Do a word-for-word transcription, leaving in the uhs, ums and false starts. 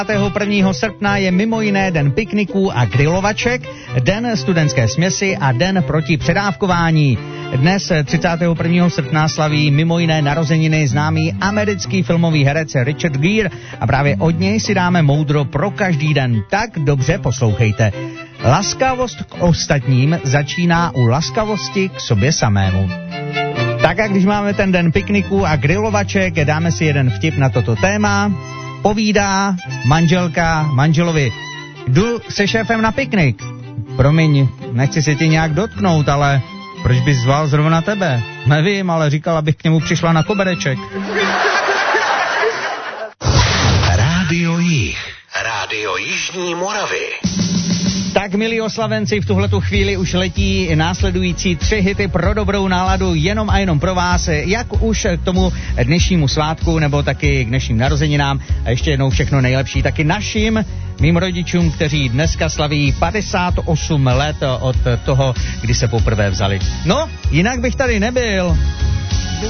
prvního srpna je mimo jiné den pikniků a grilovaček, den studentské směsi a den proti předávkování. Dnes třicátého prvního srpna slaví mimo jiné narozeniny známý americký filmový herec Richard Gere a právě od něj si dáme moudro pro každý den. Tak dobře poslouchejte. Laskavost k ostatním začíná u laskavosti k sobě samému. Tak a když máme ten den pikniku a grilovaček, dáme si jeden vtip na toto téma. Povídá manželka manželovi: jdu se šéfem na piknik. Promiň, nechci se tě nějak dotknout, ale proč bys zval zrovna tebe? Nevím, ale říkal, abych k němu přišla na kobereček. Rádio Jih. Rádio Jižní Moravy. Tak, milí oslavenci, v tuhletu chvíli už letí následující tři hity pro dobrou náladu jenom a jenom pro vás, jak už k tomu dnešnímu svátku, nebo taky k dnešním narozeninám. A ještě jednou všechno nejlepší taky našim, mým rodičům, kteří dneska slaví padesát osm let od toho, kdy se poprvé vzali. No, jinak bych tady nebyl.